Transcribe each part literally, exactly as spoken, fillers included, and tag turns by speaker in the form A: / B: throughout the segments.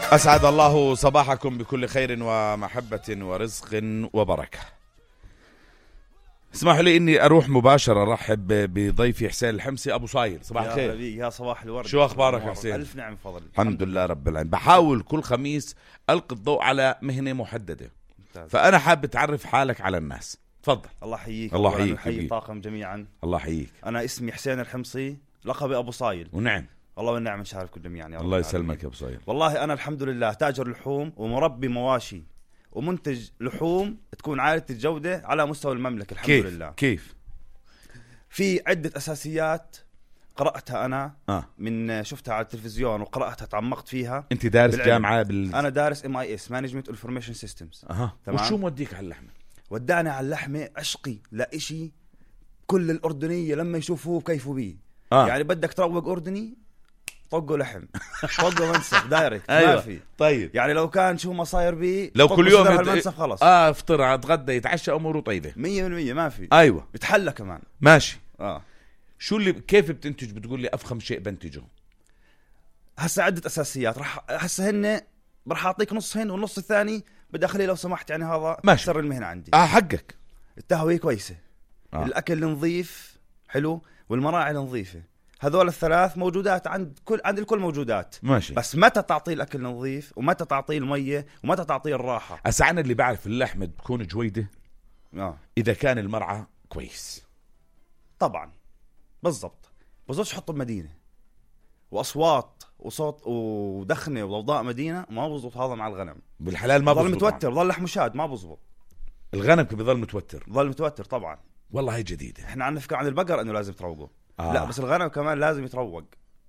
A: أسعد الله صباحكم بكل خير ومحبة ورزق وبركة. اسمحوا لي إني أروح مباشرة أرحب بضيفي حسين الحمصي أبو صاير. صباح الخير.
B: يا صباح الورد.
A: شو أخبارك يا حسين؟
B: ألف نعم فضل.
A: الحمد لله رب العالمين. بحاول كل خميس ألقي الضوء على مهنة محددة،
B: ممتاز.
A: فأنا حاب تعرف حالك على الناس. تفضل.
B: الله يحييك.
A: الله يحييك.
B: يحيي الطاقم جميعا.
A: الله يحييك.
B: أنا اسمي حسين الحمصي، لقبي أبو صايل.
A: ونعم.
B: الله والنعم نشارككم جميعا يا رب.
A: الله يسلمك يا أبو صايل.
B: والله أنا الحمد لله تاجر لحوم ومربي مواشي ومنتج لحوم تكون عالية الجودة على مستوى المملكة الحمد
A: كيف؟
B: لله.
A: كيف؟
B: في عدة أساسيات قرأتها أنا
A: آه.
B: من شفتها على التلفزيون وقرأتها تعمقت فيها.
A: أنت دارس
B: بالعلم.
A: جامعة بال
B: أنا دارس إم آي إس Management Information Systems.
A: أها.
B: تمام.
A: وشو موديك على اللحمة؟
B: ودعني على اللحمة عشقي لإشي كل الأردنية لما يشوفوه كيفوا بيه.
A: آه.
B: يعني بدك تروق أردني طقه لحم طقه منسف دايركت.
A: أيوة.
B: ما في.
A: طيب
B: يعني لو كان شو ما صاير بيه
A: لو كل يوم
B: يد...
A: يد...
B: المنسف خلص.
A: اه افطر اتغدى يتعشى اموره طيبه
B: مية بالمية ما في.
A: ايوه
B: بتحلى كمان.
A: ماشي.
B: اه
A: شو اللي كيف بتنتج؟ بتقول لي افخم شيء بنتجه.
B: هسه عدة أساسيات راح هسه هن راح أعطيك نصهن والنص الثاني بدي أخليه لو سمحت. يعني هذا
A: ماشي.
B: سر المهنة عندي.
A: اه حقك.
B: التهوية كويسة.
A: آه.
B: الأكل نظيف حلو والمراعي نظيفة. هذول الثلاث موجودات عند كل عند الكل موجودات.
A: ماشي.
B: بس متى تعطيه الأكل نظيف ومتى تعطيه المية ومتى تعطيه الراحة.
A: هسا انا اللي بعرف اللحمه بتكون جويده
B: آه.
A: اذا كان المرعى كويس.
B: طبعا بالضبط. بزوجش حط بمدينة وأصوات وصوت ودخنة وضوضاء مدينة ما بزبط. هذا مع الغنم
A: بالحلال ما
B: ضل
A: بزبط.
B: متوتر ضل لحم شاد ما بزبط.
A: الغنم بيضل متوتر.
B: ضل متوتر طبعا.
A: والله هي جديده.
B: احنا عندنا فكرة عن البقر انه لازم تروقه.
A: آه.
B: لا بس الغنم كمان لازم يتروق.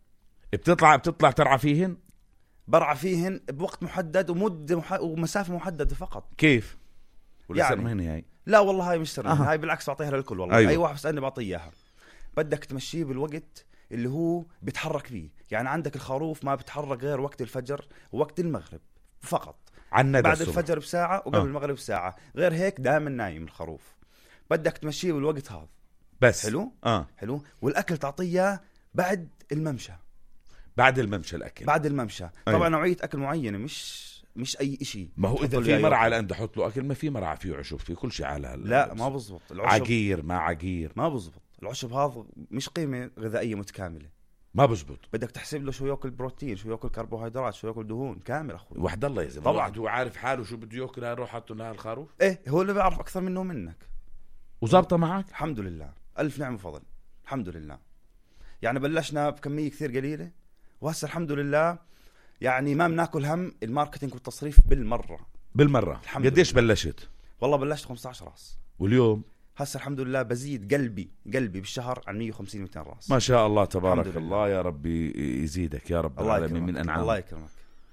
A: بتطلع بتطلع ترعى فيهن.
B: برعى فيهن بوقت محدد ومدة مح... ومسافة محددة فقط.
A: كيف؟ ولا
B: يعني.
A: سر مهني هاي؟
B: لا والله هاي مش سر.
A: أه.
B: هاي بالعكس بعطيها للكل والله.
A: أيوة.
B: اي واحد بسألني بعطيه اياها. بدك تمشيه بالوقت اللي هو بيتحرك فيه. يعني عندك الخروف ما بيتحرك غير وقت الفجر ووقت المغرب فقط.
A: عن
B: بعد
A: الصبح.
B: الفجر بساعة وقبل
A: أه.
B: المغرب بساعة. غير هيك دائما نايم الخروف. بدك تمشيه بالوقت هذا
A: بس
B: حلو.
A: اه
B: حلو. والاكل تعطيه بعد الممشى.
A: بعد الممشى الاكل.
B: بعد الممشى.
A: أيوة.
B: طبعا نوعية اكل معينة مش مش اي اشي.
A: ما هو اذا
B: تحط
A: في
B: لي
A: مرعى
B: أيوة.
A: لان احط له اكل، ما في مرعى فيه عشب فيه كل شيء على هلا.
B: لا ما بزبط. العشب
A: عقير ما عقير
B: ما بزبط. العشب هذا مش قيمة غذائية متكاملة.
A: ما بزبط.
B: بدك تحسب له شو ياكل بروتين شو ياكل كربوهيدرات شو ياكل دهون كامل اخوي.
A: وحد الله يزيد.
B: طبعاً.
A: واحد هو عارف حاله شو بده ياكل، هروح حطه لها الخروف
B: ايه هو اللي بيعرف اكثر منه منك.
A: وظابطه معك.
B: الحمد لله الف نعم وفضل. الحمد لله. يعني بلشنا بكمية كثير قليلة وهسه الحمد لله يعني ما بناكل هم الماركتينج والتصريف بالمرة.
A: بالمره.
B: الحمد
A: قديش
B: لله.
A: بلشت؟
B: والله بلشت خمسة عشر راس.
A: واليوم
B: هسه الحمد لله بزيد قلبي قلبي بالشهر عن مية وخمسين مئتين راس.
A: ما شاء الله تبارك
B: الحمد لله.
A: الله. يا ربي يزيدك يا رب
B: الله
A: العالمين من
B: يكرمك.
A: انعام.
B: الله يكرمك.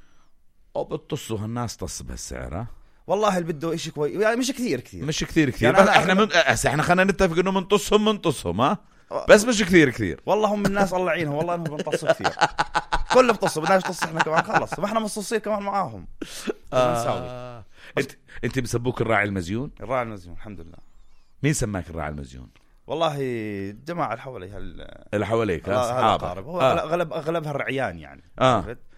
A: وبتصوا هالناس تص بهالسعر. ها
B: والله اللي بده إشي كويس يعني مش كثير كثير.
A: مش كثير كثير.
B: يعني
A: يعني
B: أنا-
A: احنا من... هسه احنا خلينا نتفق انه منتصهم منتصهم ها بس مش كثير كثير.
B: والله هم الناس الله يعينهم والله انهم بنتصوا كثير. كله بتصوا بدناش تص احنا كمان خلص ما احنا مصوصين كمان معاهم.
A: آه. انت انت بسبوك الراعي المزيون.
B: الراعي المزيون الحمد لله.
A: مين سماك الراعي المزيون؟
B: والله الجماعة اللي حوالي هال
A: اللي حواليك
B: هذا
A: اصحابك.
B: الأقارب. هو
A: آه.
B: اغلب اغلبها الرعيان يعني.
A: آه.
B: عرفت؟